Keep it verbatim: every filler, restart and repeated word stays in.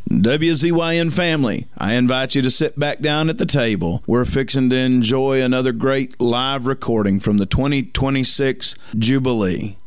W Z Y N family, I invite you to sit back down at the table. We're fixing to enjoy another great live recording from the twenty twenty-six Jubilee.